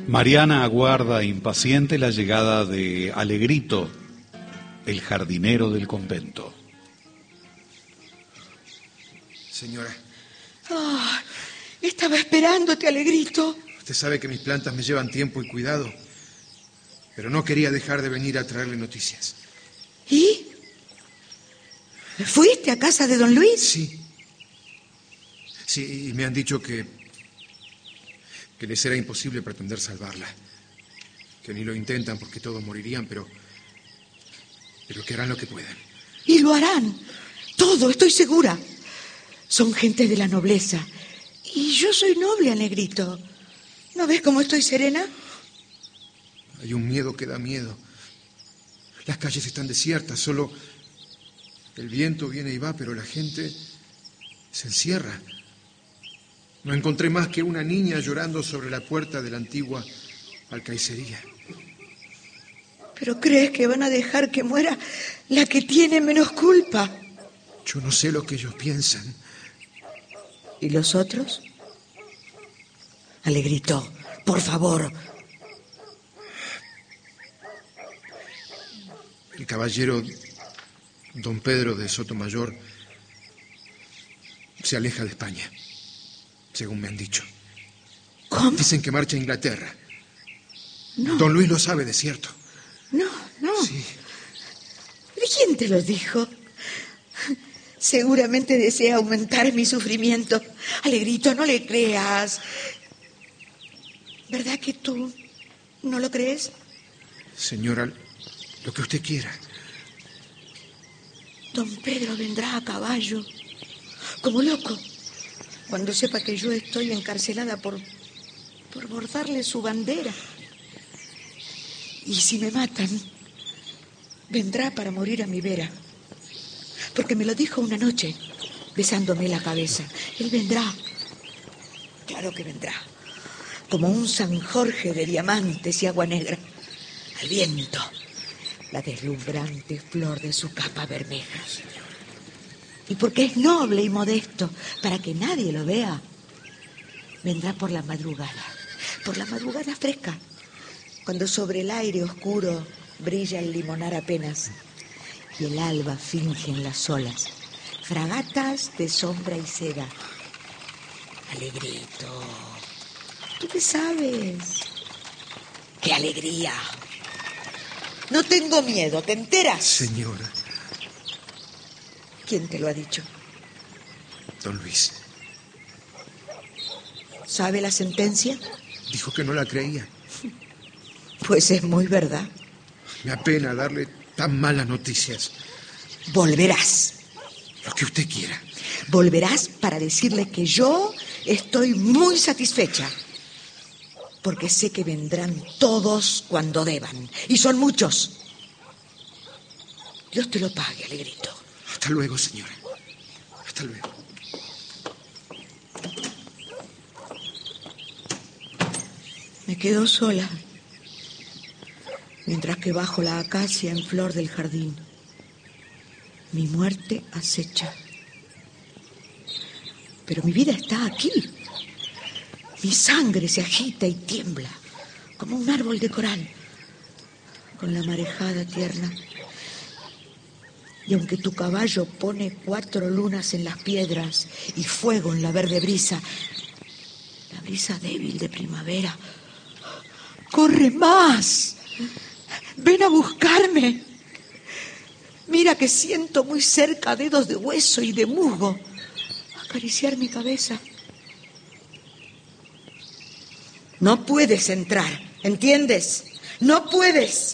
Mariana aguarda impaciente la llegada de Alegrito, el jardinero del convento. Señora. Estaba esperándote, Alegrito. Usted sabe que mis plantas me llevan tiempo y cuidado, pero no quería dejar de venir a traerle noticias. ¿Y? ¿Fuiste a casa de don Luis? Sí. Sí, y me han dicho que les era imposible pretender salvarla. Que ni lo intentan porque todos morirían, pero que harán lo que puedan. Y lo harán. Todo, estoy segura. Son gente de la nobleza. Y yo soy noble, Alegrito. ¿No ves cómo estoy serena? Hay un miedo que da miedo. Las calles están desiertas, solo el viento viene y va, pero la gente se encierra. No encontré más que una niña llorando sobre la puerta de la antigua alcaicería. ¿Pero crees que van a dejar que muera la que tiene menos culpa? Yo no sé lo que ellos piensan. ¿Y los otros? Alegrito, por favor. El caballero don Pedro de Sotomayor se aleja de España, según me han dicho. ¿Cómo? Dicen que marcha a Inglaterra. No. Don Luis lo sabe de cierto. No. Sí. ¿De quién te lo dijo? Seguramente desea aumentar mi sufrimiento. Alegrito, no le creas. ¿Verdad que tú no lo crees? Señora, lo que usted quiera. Don Pedro vendrá a caballo, como loco, cuando sepa que yo estoy encarcelada por bordarle su bandera. Y si me matan, vendrá para morir a mi vera. Porque me lo dijo una noche, besándome la cabeza. Él vendrá. Claro que vendrá. Como un San Jorge de diamantes y agua negra. Al viento. La deslumbrante flor de su capa bermeja. Y porque es noble y modesto, para que nadie lo vea, vendrá por la madrugada fresca, cuando sobre el aire oscuro brilla el limonar apenas y el alba finge en las olas fragatas de sombra y seda. Alegrito, ¿tú qué sabes? ¡Qué alegría! No tengo miedo, ¿te enteras? Señora. ¿Quién te lo ha dicho? Don Luis. ¿Sabe la sentencia? Dijo que no la creía. Pues es muy verdad. Me apena darle tan malas noticias. Volverás. Lo que usted quiera. Volverás para decirle que yo estoy muy satisfecha. Porque sé que vendrán todos cuando deban. Y son muchos. Dios te lo pague, Alegrito. Hasta luego, señora. Hasta luego. Me quedo sola, mientras que bajo la acacia en flor del jardín, mi muerte acecha. Pero mi vida está aquí. Mi sangre se agita y tiembla, como un árbol de coral, con la marejada tierna. Y aunque tu caballo pone 4 lunas en las piedras y fuego en la verde brisa, la brisa débil de primavera, ¡corre más! ¡Ven a buscarme! Mira que siento muy cerca dedos de hueso y de musgo acariciar mi cabeza. No puedes entrar, ¿entiendes? ¡No puedes!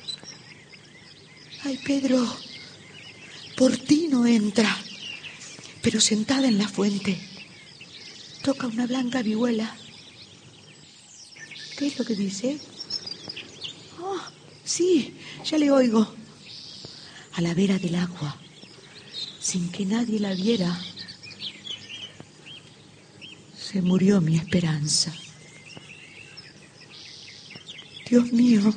Ay, Pedro, por ti no entra, pero sentada en la fuente toca una blanca vihuela. ¿Qué es lo que dice? Oh, sí, ya le oigo. A la vera del agua, sin que nadie la viera, se murió mi esperanza. Dios mío,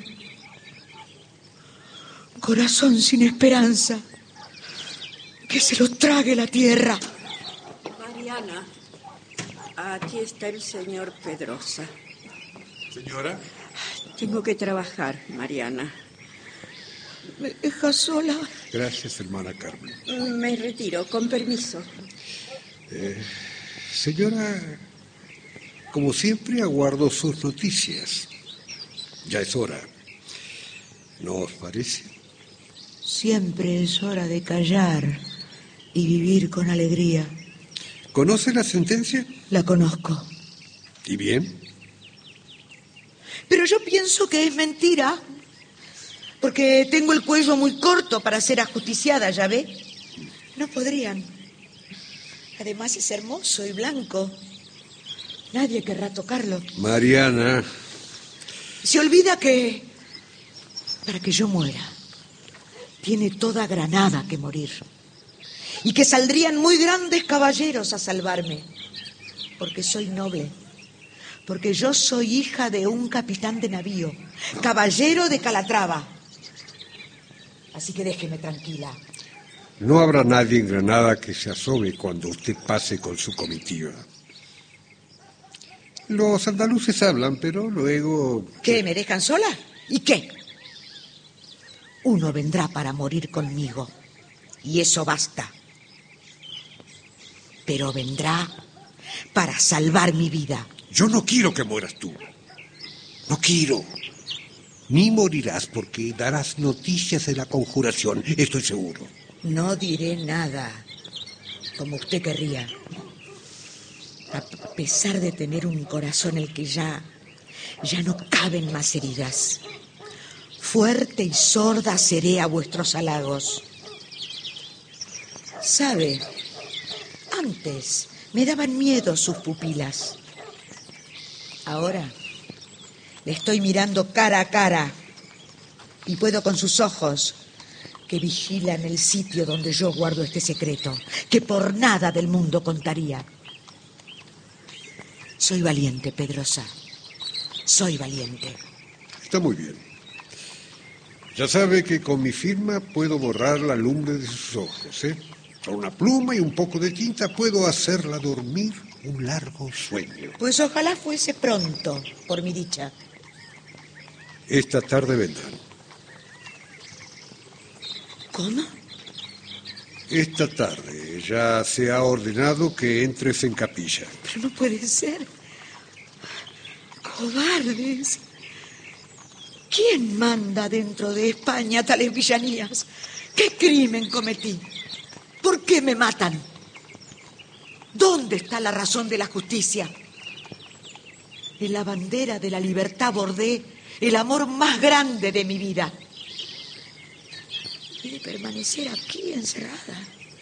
corazón sin esperanza, que se lo trague la tierra. Mariana, aquí está el señor Pedrosa. Señora. Tengo que trabajar, Mariana. ¿Me dejas sola? Gracias, hermana Carmen. Me retiro, con permiso. Señora, como siempre aguardo sus noticias. Ya es hora. ¿No os parece? Siempre es hora de callar y vivir con alegría. ¿Conoce la sentencia? La conozco. ¿Y bien? Pero yo pienso que es mentira, porque tengo el cuello muy corto para ser ajusticiada, ¿ya ve? No podrían. Además es hermoso y blanco. Nadie querrá tocarlo. Mariana. Se olvida que, para que yo muera, tiene toda Granada que morir. Y que saldrían muy grandes caballeros a salvarme, porque soy noble. Porque yo soy hija de un capitán de navío, caballero de Calatrava. Así que déjeme tranquila. No habrá nadie en Granada que se asome cuando usted pase con su comitiva. Los andaluces hablan, pero luego... ¿Qué, me dejan sola? ¿Y qué? Uno vendrá para morir conmigo, y eso basta. Pero vendrá para salvar mi vida. Yo no quiero que mueras tú. No quiero. Ni morirás porque darás noticias de la conjuración, estoy seguro. No diré nada, como usted querría. A pesar de tener un corazón en el que ya no caben más heridas. Fuerte y sorda seré a vuestros halagos. ¿Sabe? Antes me daban miedo sus pupilas. Ahora le estoy mirando cara a cara y puedo con sus ojos que vigilan el sitio donde yo guardo este secreto, que por nada del mundo contaría. Soy valiente, Pedrosa. Soy valiente. Está muy bien. Ya sabe que con mi firma puedo borrar la lumbre de sus ojos, ¿eh? Con una pluma y un poco de tinta puedo hacerla dormir un largo sueño. Pues ojalá fuese pronto, por mi dicha. Esta tarde vendrán. ¿Cómo? Esta tarde ya se ha ordenado que entres en capilla. Pero no puede ser. Cobardes. ¿Quién manda dentro de España tales villanías? ¿Qué crimen cometí? ¿Por qué me matan? ¿Dónde está la razón de la justicia? En la bandera de la libertad bordé el amor más grande de mi vida. Y de permanecer aquí encerrada.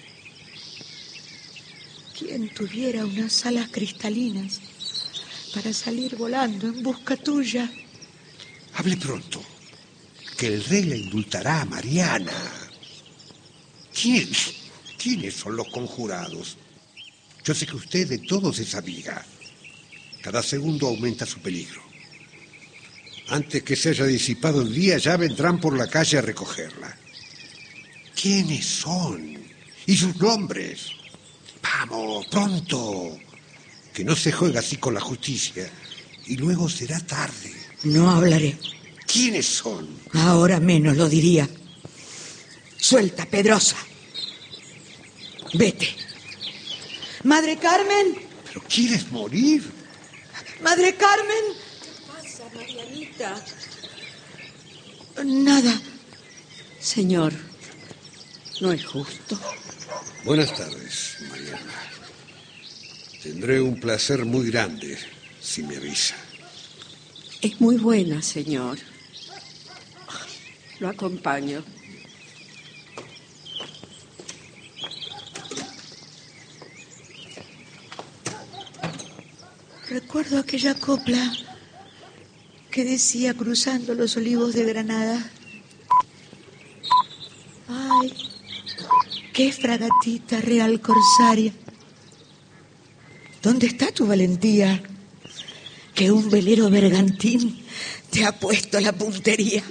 ¿Quién tuviera unas alas cristalinas para salir volando en busca tuya? Hable pronto, que el rey la indultará a Mariana. ¿Quiénes son los conjurados? Yo sé que usted de todos es amiga. Cada segundo aumenta su peligro. Antes que se haya disipado el día, ya vendrán por la calle a recogerla. ¿Quiénes son? ¿Y sus nombres? Vamos, pronto. Que no se juega así con la justicia. Y luego será tarde. No hablaré. ¿Quiénes son? Ahora menos lo diría. Suelta, Pedrosa. Vete. Madre Carmen. ¿Pero quieres morir? Madre Carmen. ¿Qué pasa, Marianita? Nada. Señor, no es justo. Buenas tardes, Mariana. Tendré un placer muy grande si me avisa. Es muy buena, señor. Lo acompaño. Recuerdo aquella copla que decía cruzando los olivos de Granada. Ay, qué fragatita real corsaria. ¿Dónde está tu valentía? Que un velero bergantín te ha puesto la puntería.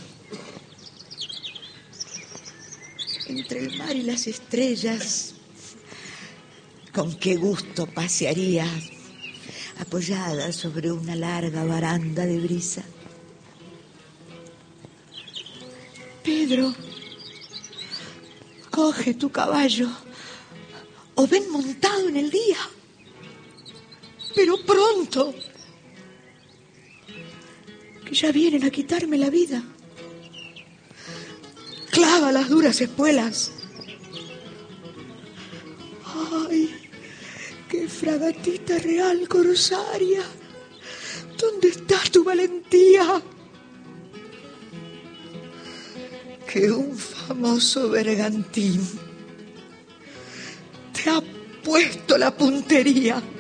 Entre el mar y las estrellas, con qué gusto pasearías apoyada sobre una larga baranda de brisa. Pedro, coge tu caballo o ven montado en el día, pero pronto, que ya vienen a quitarme la vida. Clava las duras espuelas. ¡Ay, qué fragatita real corsaria! ¿Dónde está tu valentía? Que un famoso bergantín te ha puesto la puntería.